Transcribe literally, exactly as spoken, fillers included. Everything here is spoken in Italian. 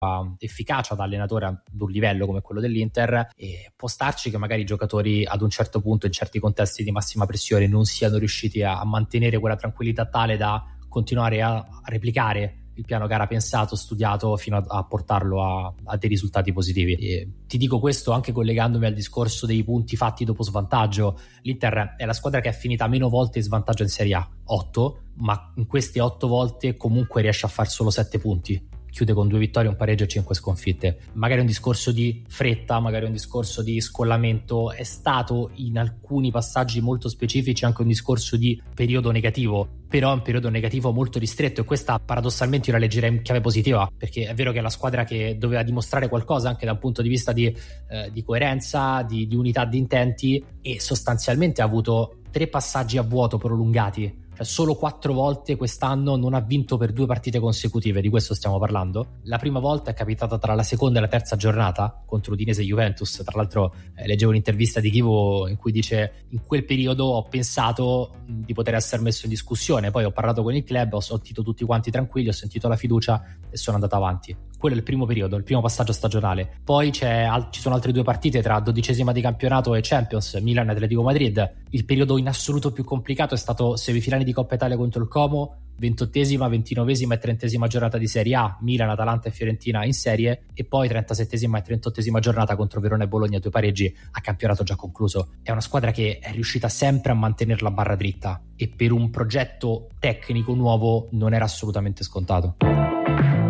efficacia da allenatore ad un livello come quello dell'Inter, e può starci che magari i giocatori ad un certo punto in certi contesti di massima pressione non siano riusciti a, a mantenere quella tranquillità tale da continuare a, a replicare il piano gara pensato, studiato, fino a, a portarlo a, a dei risultati positivi. E ti dico questo anche collegandomi al discorso dei punti fatti dopo svantaggio. L'Inter è la squadra che è finita meno volte in svantaggio in Serie A, otto, ma in queste otto volte comunque riesce a far solo sette punti. Chiude con due vittorie, un pareggio e cinque sconfitte. Magari un discorso di fretta, magari un discorso di scollamento, è stato in alcuni passaggi molto specifici anche un discorso di periodo negativo, però è un periodo negativo molto ristretto, e questa paradossalmente io la leggerei in chiave positiva, perché è vero che è la squadra che doveva dimostrare qualcosa anche da un punto di vista di, eh, di coerenza, di, di unità di intenti, e sostanzialmente ha avuto tre passaggi a vuoto prolungati. Solo quattro volte quest'anno non ha vinto per due partite consecutive, di questo stiamo parlando. La prima volta è capitata tra la seconda e la terza giornata contro Udinese e Juventus. Tra l'altro eh, leggevo un'intervista di Chivo in cui dice: in quel periodo ho pensato mh, di poter essere messo in discussione, poi ho parlato con il club, ho sentito tutti quanti tranquilli, ho sentito la fiducia e sono andato avanti. Quello è il primo periodo, il primo passaggio stagionale. Poi c'è, al- ci sono altre due partite tra dodicesima di campionato e Champions, Milan e Atletico Madrid. Il periodo in assoluto più complicato è stato semifinali di Coppa Italia contro il Como, ventottesima, ventinovesima e trentesima giornata di Serie A, Milan, Atalanta e Fiorentina in serie, e poi trentasettesima e trentottesima giornata contro Verona e Bologna, due pareggi a campionato già concluso. È una squadra che è riuscita sempre a mantenere la barra dritta, e per un progetto tecnico nuovo non era assolutamente scontato.